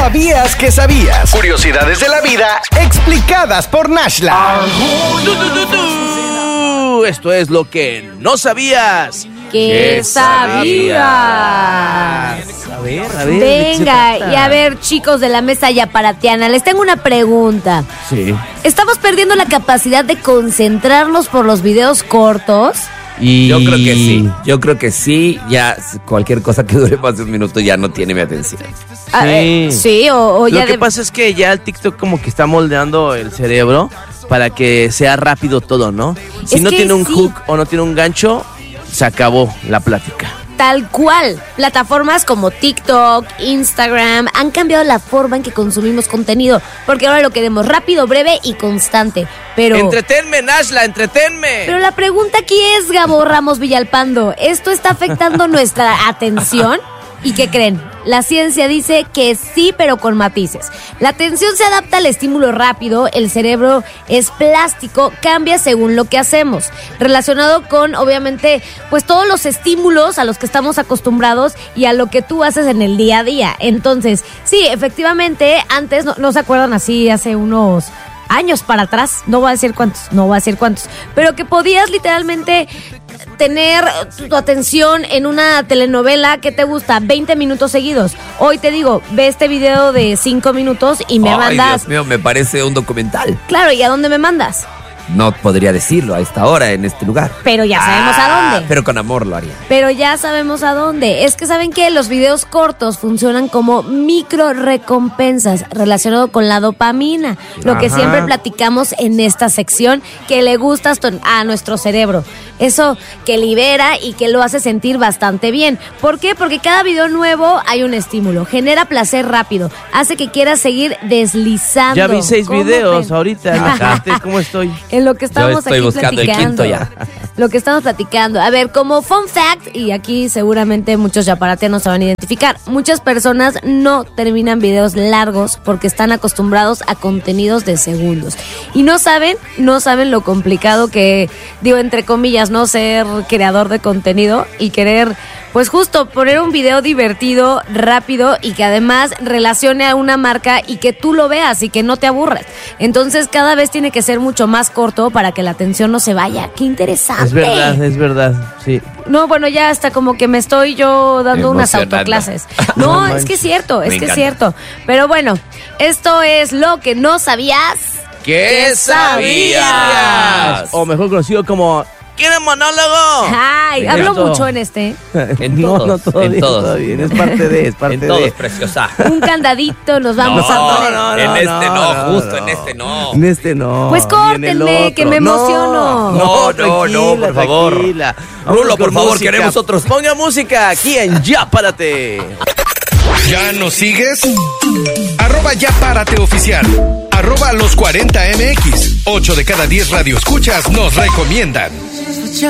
¿Sabías que sabías? Curiosidades de la vida explicadas por Nashla. Esto es lo que no sabías. ¿Qué sabías? A ver. Venga, y a ver, chicos de la mesa yaparatiana, les tengo una pregunta. Sí. ¿Estamos perdiendo la capacidad de concentrarnos por los videos cortos? Yo creo que sí. Ya cualquier cosa que dure más de un minuto ya no tiene mi atención. Sí, o ya Lo que pasa es que ya el TikTok como que está moldeando el cerebro para que sea rápido todo, ¿no? Si Es no que tiene un sí. hook o no tiene un gancho, se acabó la plática. Tal cual. Plataformas como TikTok, Instagram han cambiado la forma en que consumimos contenido, porque ahora lo queremos rápido, breve y constante. Pero ¡Entretenme, Nashla, entretenme! Pero la pregunta aquí es, Gabo Ramos Villalpando, ¿esto está afectando nuestra atención? ¿Y qué creen? La ciencia dice que sí, pero con matices. La atención se adapta al estímulo rápido, el cerebro es plástico, cambia según lo que hacemos. Relacionado con, obviamente, pues todos los estímulos a los que estamos acostumbrados y a lo que tú haces en el día a día. Entonces, sí, efectivamente, antes, no se acuerdan así, hace unos años para atrás, no voy a decir cuántos, pero que podías literalmente tener tu atención en una telenovela que te gusta 20 minutos seguidos. Hoy te digo, ve este video de 5 minutos y me mandas. Dios mío, me parece un documental. Claro, ¿y a dónde me mandas? No podría decirlo a esta hora, en este lugar. Pero ya sabemos a dónde. Pero con amor lo haría. Pero ya sabemos a dónde. Es que saben que los videos cortos funcionan como micro recompensas relacionado con la dopamina. Lo que siempre platicamos en esta sección que le gusta a nuestro cerebro. Eso que libera y que lo hace sentir bastante bien. ¿Por qué? Porque cada video nuevo hay un estímulo. Genera placer rápido. Hace que quieras seguir deslizando. Ya vi 6 ¿Cómo videos ven? ahorita. Imagínate cómo estoy. En lo que estamos Yo estoy aquí buscando platicando. el quinto ya. Lo que estamos platicando. A ver, como fun fact, y aquí seguramente muchos yaparatianos se van a identificar, muchas personas no terminan videos largos porque están acostumbrados a contenidos de segundos. Y no saben lo complicado que, digo, entre comillas, no ser creador de contenido y querer, pues justo poner un video divertido, rápido y que además relacione a una marca y que tú lo veas y que no te aburras. Entonces cada vez tiene que ser mucho más corto para que la atención no se vaya. ¡Qué interesante! Es verdad, sí. No, bueno, ya hasta como que me estoy yo dando unas Emocionando. autoclases. No, es que es cierto, Me encanta. Pero bueno, esto es lo que no sabías. ¿Qué sabías? O mejor conocido como ¿quiere monólogo? Ay, hablo mucho en este. En todos, no, todo en bien, todos. todo bien, es parte de. En todos, preciosa. Un candadito nos vamos a poner. En este no. En este no. Pues Ni en el córtenme, otro. que me emociono. No, por favor. Tranquila. Rulo, Vamos por con favor, música. queremos otros. Ponga música aquí en Ya Párate. ¿Ya nos sigues? @Ya párate oficial. @los 40MX. 8 de cada 10 radioescuchas nos recomiendan.